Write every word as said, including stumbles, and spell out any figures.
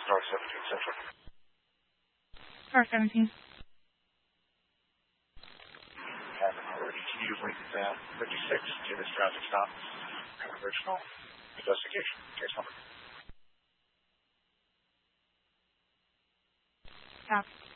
Star seventeen Central. Star seventeen. Having already to use Lincoln fifty-six to this traffic stop. Original investigation. Case number. Stop.